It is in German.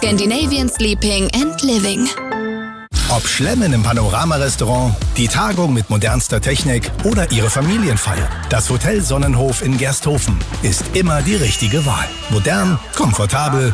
Scandinavian Sleeping and Living. Ob Schlemmen im Panorama-Restaurant, die Tagung mit modernster Technik oder Ihre Familienfeier, das Hotel Sonnenhof in Gersthofen ist immer die richtige Wahl. Modern, komfortabel